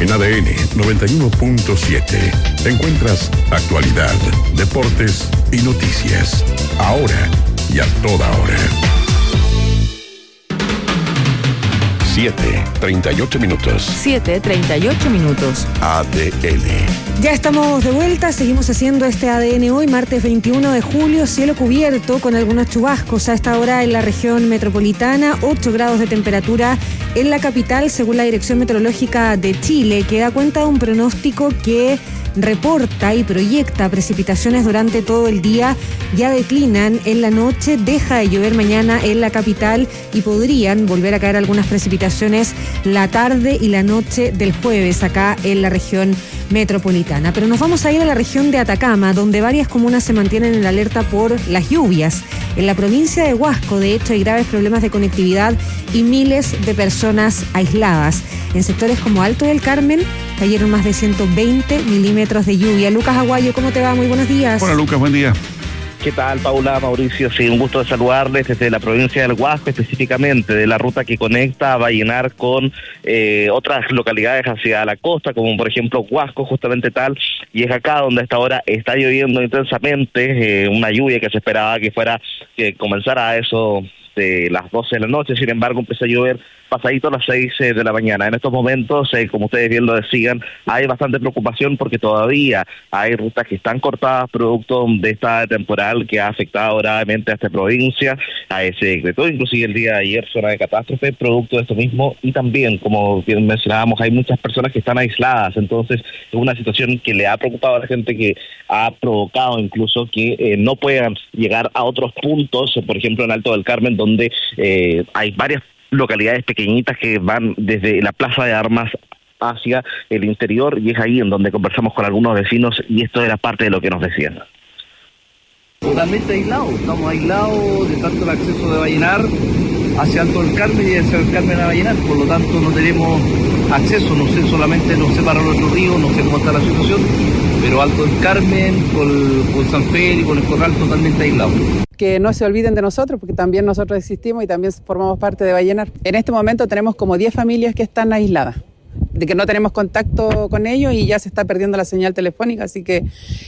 En ADN 91.7 encuentras actualidad, deportes y noticias. Ahora y a toda hora. 7:38 minutos. ADN. Ya estamos de vuelta, seguimos haciendo este ADN hoy, martes 21 de julio, cielo cubierto con algunos chubascos a esta hora en la región metropolitana, 8 grados de temperatura en la capital, según la Dirección Meteorológica de Chile, que da cuenta de un pronóstico que reporta y proyecta precipitaciones durante todo el día, ya declinan en la noche, deja de llover mañana en la capital y podrían volver a caer algunas precipitaciones la tarde y la noche del jueves acá en la región metropolitana. Pero nos vamos a ir a la región de Atacama, donde varias comunas se mantienen en alerta por las lluvias. En la provincia de Huasco, de hecho, hay graves problemas de conectividad y miles de personas aisladas. En sectores como Alto del Carmen cayeron más de 120 milímetros de lluvia. Lucas Aguayo, ¿cómo te va? Muy buenos días. Hola Lucas, buen día. ¿Qué tal, Paula, Mauricio? Sí, un gusto de saludarles desde la provincia del Huasco, específicamente de la ruta que conecta a Vallenar con otras localidades hacia la costa, como por ejemplo Huasco, justamente tal, y es acá donde a esta hora está lloviendo intensamente, una lluvia que se esperaba que comenzara a eso de las 12 de la noche, sin embargo empezó a llover pasadito a las 6 de la mañana. En estos momentos, como ustedes bien lo decían, hay bastante preocupación porque todavía hay rutas que están cortadas producto de esta temporal que ha afectado gravemente a esta provincia. Se decretó inclusive el día de ayer zona de catástrofe producto de esto mismo, y también, como bien mencionábamos, hay muchas personas que están aisladas, entonces es una situación que le ha preocupado a la gente, que ha provocado incluso que no puedan llegar a otros puntos, por ejemplo en Alto del Carmen, donde hay varias localidades pequeñitas que van desde la Plaza de Armas hacia el interior, y es ahí en donde conversamos con algunos vecinos, y esto era parte de lo que nos decían. Totalmente aislados, estamos aislados de tanto el acceso de Vallenar hacia Alto del Carmen y hacia el Carmen a Vallenar, por lo tanto no tenemos acceso, no sé, solamente nos separa nuestro río, no sé cómo está la situación, pero Alto del Carmen, con San Pedro y con el Corral totalmente aislados. Que no se olviden de nosotros, porque también nosotros existimos y también formamos parte de Vallenar. En este momento tenemos como 10 familias que están aisladas, de que no tenemos contacto con ellos y ya se está perdiendo la señal telefónica, así que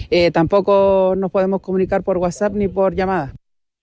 tampoco nos podemos comunicar por WhatsApp ni por llamada.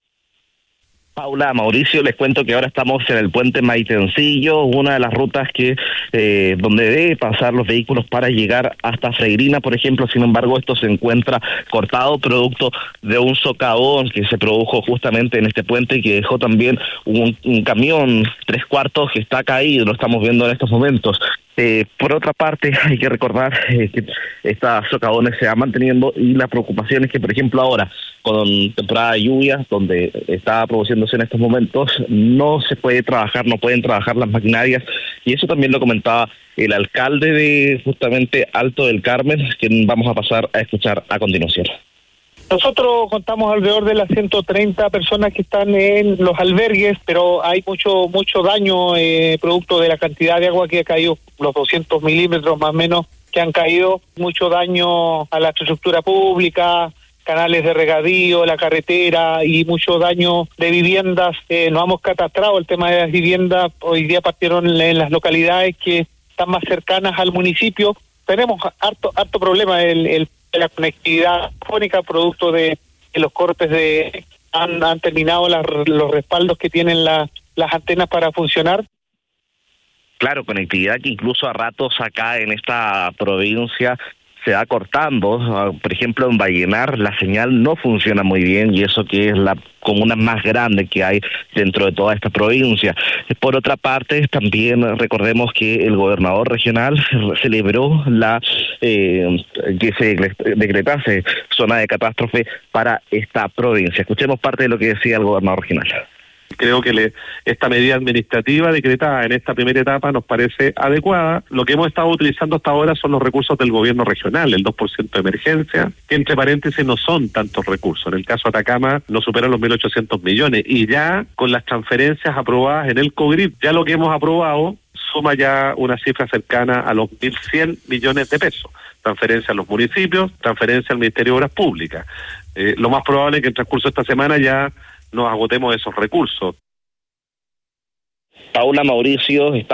Paula, Mauricio, les cuento que ahora estamos en el puente Maitencillo, una de las rutas que donde debe pasar los vehículos para llegar hasta Freirina, por ejemplo. Sin embargo, esto se encuentra cortado producto de un socavón que se produjo justamente en este puente y que dejó también un camión 3/4 que está caído, lo estamos viendo en estos momentos. Por otra parte, hay que recordar que estas socavones se van manteniendo, y la preocupación es que, por ejemplo, ahora, con temporada de lluvias, donde está produciéndose en estos momentos, no se puede trabajar, no pueden trabajar las maquinarias, y eso también lo comentaba el alcalde de justamente Alto del Carmen, que vamos a pasar a escuchar a continuación. Nosotros contamos alrededor de las 130 personas que están en los albergues, pero hay mucho daño producto de la cantidad de agua que ha caído, los 200 milímetros más o menos que han caído, mucho daño a la estructura pública, canales de regadío, la carretera, y mucho daño de viviendas. Nos hemos catastrado el tema de las viviendas, hoy día partieron en las localidades que están más cercanas al municipio. Tenemos harto problema de la conectividad telefónica producto de los cortes han terminado los respaldos que tienen las antenas para funcionar. Claro, conectividad que incluso a ratos acá en esta provincia se va cortando. Por ejemplo, en Vallenar la señal no funciona muy bien, y eso que es la comuna más grande que hay dentro de toda esta provincia. Por otra parte, también recordemos que el gobernador regional celebró que se decretase zona de catástrofe para esta provincia. Escuchemos parte de lo que decía el gobernador regional. Creo que esta medida administrativa decretada en esta primera etapa nos parece adecuada. Lo que hemos estado utilizando hasta ahora son los recursos del gobierno regional, el 2% de emergencia, que entre paréntesis no son tantos recursos. En el caso de Atacama no superan los 1.800 millones, y ya con las transferencias aprobadas en el COGRIP, ya lo que hemos aprobado suma ya una cifra cercana a los 1.100 millones de pesos. Transferencia a los municipios, transferencia al Ministerio de Obras Públicas. Lo más probable es que en el transcurso de esta semana ya nos agotemos esos recursos. Paula, Mauricio,